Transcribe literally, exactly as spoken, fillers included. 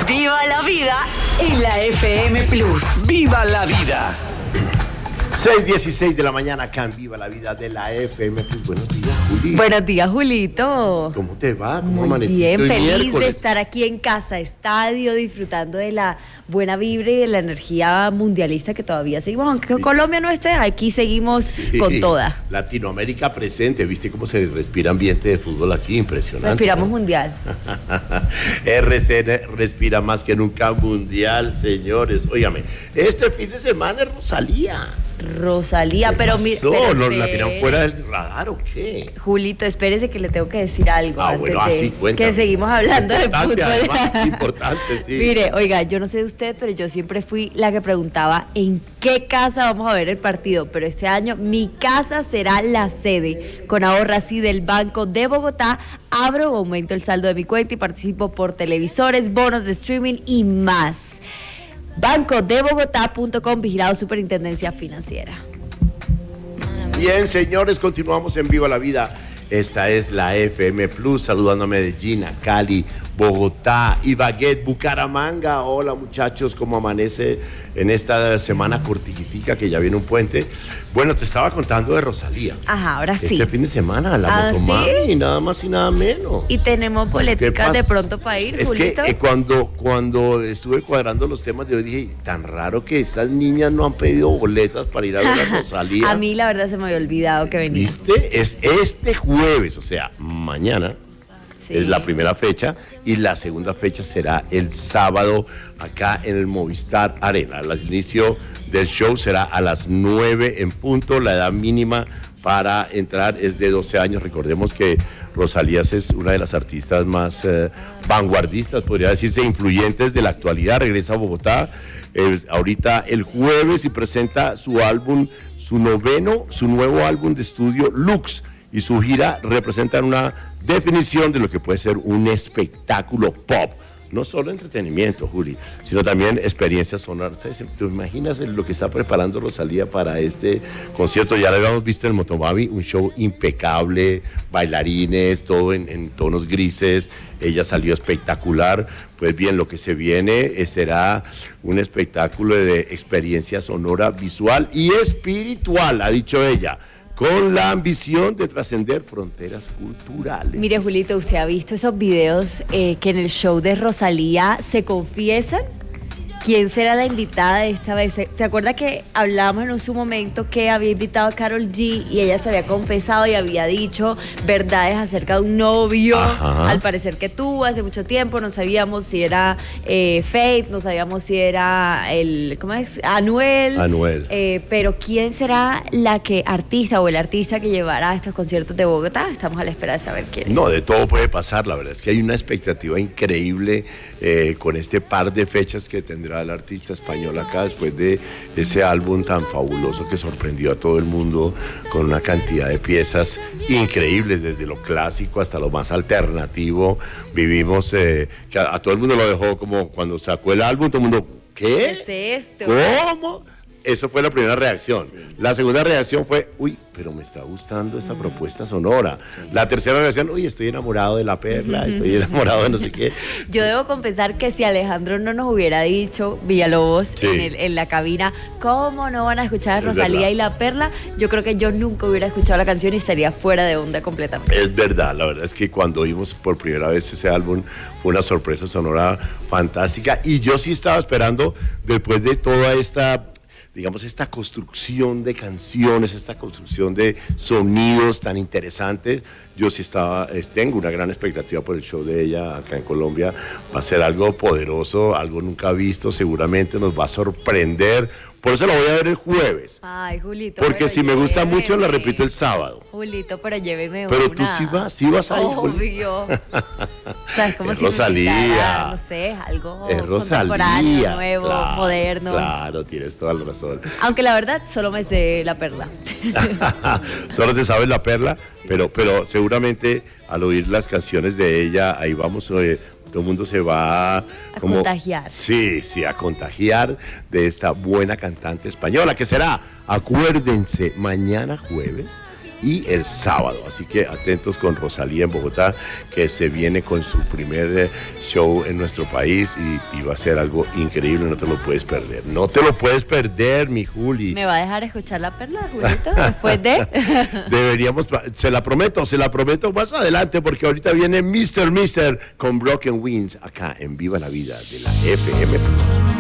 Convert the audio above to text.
Viva la vida en la F M Plus. ¡Viva la vida! seis dieciséis de la mañana acá en Viva la Vida de la F M Plus. Buenos días, Juli. Buenos días, Julito. ¿Cómo te va? ¿Cómo Muy amaneciste bien, hoy feliz miércoles? de estar aquí en Casa Estadio, disfrutando de la buena vibra y de la energía mundialista que todavía seguimos. Aunque ¿Viste? Colombia no esté, aquí seguimos Sí. con toda. Latinoamérica presente. ¿Viste cómo se respira ambiente de fútbol aquí? Impresionante. Respiramos ¿no? mundial. R C N respira más que nunca mundial, señores. Óigame, este fin de semana es Rosalía. Rosalía, ¿Qué pero mi- pasó? pero ¿No la espere. tiraron fuera del radar o qué? Julito, espérese que le tengo que decir algo. Ah, antes bueno, de así cuéntame. que seguimos hablando de Importante, fútbol. además, importante, sí. Mire, oiga, yo no sé de usted, pero yo siempre fui la que preguntaba en qué casa vamos a ver el partido. Pero este año mi casa será la sede. Con ahorra así del Banco de Bogotá, abro o aumento el saldo de mi cuenta y participo por televisores, bonos de streaming y más. banco de bogotá punto com, vigilado Superintendencia Financiera. Bien, señores, continuamos en Viva la Vida. Esta es la F M Plus, saludando a Medellín, a Cali, Bogotá, Ibagué, Bucaramanga. Hola, muchachos, ¿cómo amanece en esta semana cortiquitica que ya viene un puente? Bueno, te estaba contando de Rosalía. Ajá, ahora sí. Este fin de semana, la ¿Ah, Motomami, sí? nada más y nada menos. Y tenemos ¿Qué boleticas de pasa? pronto para ir, Es Julito. que eh, cuando, cuando estuve cuadrando los temas de hoy dije, tan raro que estas niñas no han pedido boletas para ir a ver a Rosalía. A mí la verdad se me había olvidado que venía. ¿Viste? Es este jueves, o sea, mañana. Sí. Es la primera fecha y la segunda fecha será el sábado acá en el Movistar Arena. El inicio del show será a las nueve en punto. La edad mínima para entrar es de doce años. Recordemos que Rosalía es una de las artistas más eh, vanguardistas, podría decirse, influyentes de la actualidad. Regresa a Bogotá eh, ahorita el jueves y presenta su álbum, su noveno, su nuevo álbum de estudio, Lux. Y su gira representan una definición de lo que puede ser un espectáculo pop. No solo entretenimiento, Juli, sino también experiencias sonoras. ¿Te imaginas lo que está preparando Rosalía para este concierto? Ya lo habíamos visto en el Motomami, un show impecable, bailarines, todo en, en tonos grises. Ella salió espectacular. Pues bien, lo que se viene eh, será un espectáculo de experiencia sonora, visual y espiritual, ha dicho ella, con la ambición de trascender fronteras culturales. Mire, Julito, ¿usted ha visto esos videos eh, que en el show de Rosalía se confiesan? ¿Quién será la invitada de esta vez? ¿Te acuerdas que hablábamos en su momento que había invitado a Karol G y ella se había confesado y había dicho verdades acerca de un novio, Ajá. al parecer que tuvo hace mucho tiempo? No sabíamos si era eh, Faith, no sabíamos si era el, ¿cómo es? Anuel. Anuel. Eh, pero ¿quién será la que artista o el artista que llevará a estos conciertos de Bogotá? Estamos a la espera de saber quién es. No, de todo puede pasar, la verdad es que hay una expectativa increíble eh, con este par de fechas que tendrá el artista español acá después de ese álbum tan fabuloso que sorprendió a todo el mundo con una cantidad de piezas increíbles, desde lo clásico hasta lo más alternativo. Vivimos, eh, que a, a todo el mundo lo dejó como cuando sacó el álbum, todo el mundo, ¿qué? ¿Qué es esto? ¿Cómo? Eso fue la primera reacción. Sí. La segunda reacción fue, uy, pero me está gustando esta mm. propuesta sonora. Sí. La tercera reacción, uy, estoy enamorado de La Perla, mm-hmm. estoy enamorado de no sé qué. Yo debo confesar que si Alejandro no nos hubiera dicho, Villalobos, sí. en, el, en la cabina, ¿cómo no van a escuchar a Rosalía y La Perla? Yo creo que yo nunca hubiera escuchado la canción y estaría fuera de onda completamente. Es verdad, la verdad es que cuando oímos por primera vez ese álbum fue una sorpresa sonora fantástica y yo sí estaba esperando, después de toda esta, digamos, esta construcción de canciones, esta construcción de sonidos tan interesantes, yo sí estaba, tengo una gran expectativa por el show de ella acá en Colombia. Va a ser algo poderoso, algo nunca visto, seguramente nos va a sorprender. Por eso la voy a ver el jueves. Ay, Julito. Porque si me gusta mucho, la repito el sábado. Julito, pero lléveme una. Pero tú sí vas, sí vas a ir. Obvio. ¿Sabes cómo es si Rosalía. Me invitara, no sé, algo es contemporáneo, Rosalía, nuevo, claro, moderno. Claro, tienes toda la razón. Aunque la verdad, solo me sé La Perla. Solo te sabes La Perla, pero, pero seguramente al oír las canciones de ella, ahí vamos, oye, todo el mundo se va a como, contagiar. Sí, sí, a contagiar de esta buena cantante española, que será, acuérdense, mañana jueves y el sábado. Así que atentos con Rosalía en Bogotá, que se viene con su primer eh, show en nuestro país y, y va a ser algo increíble, no te lo puedes perder. No te lo puedes perder, mi Juli. ¿Me va a dejar escuchar la perla, Julito, después de...? Deberíamos, se la prometo, se la prometo más adelante, porque ahorita viene mister Mister con Broken Wings acá en Viva la Vida de la F M.